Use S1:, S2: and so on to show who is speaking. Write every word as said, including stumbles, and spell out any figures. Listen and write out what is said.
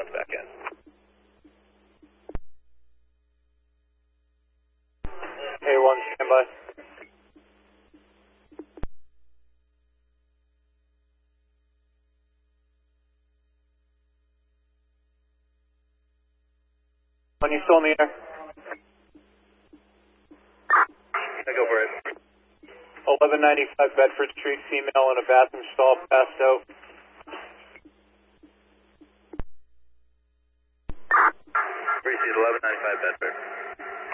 S1: one's back in.
S2: A one, standby. When you still in the air?
S1: I go for it.
S2: eleven ninety-five Bedford Street, female in a bathroom stall, passed out.
S1: Receive eleven ninety-five Bedford.